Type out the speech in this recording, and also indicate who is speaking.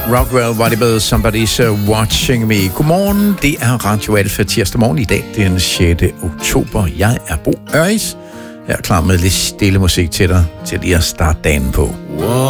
Speaker 1: Rockwell var det med Somebody's Watching Me. Godmorgen, det er Radio Alfa tirsdag morgen i dag, den 6. oktober. Jeg er Bo Øris. Jeg er klar med lidt stille musik til dig, til lige at starte dagen på.